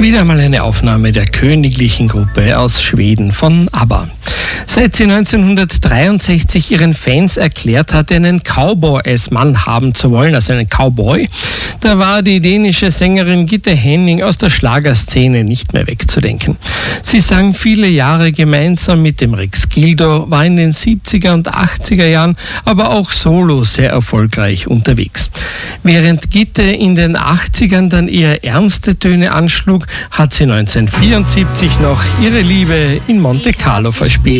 Wieder mal eine Aufnahme der königlichen Gruppe aus Schweden von ABBA. Seit sie 1963 ihren Fans erklärt hatte, einen Cowboy als Mann haben zu wollen, also einen Cowboy, da war die dänische Sängerin Gitte Henning aus der Schlagerszene nicht mehr wegzudenken. Sie sang viele Jahre gemeinsam mit dem Rex Gildo, war in den 70er und 80er Jahren aber auch solo sehr erfolgreich unterwegs. Während Gitte in den 80ern dann eher ernste Töne anschlug, hat sie 1974 noch ihre Liebe in Monte Carlo verspielt.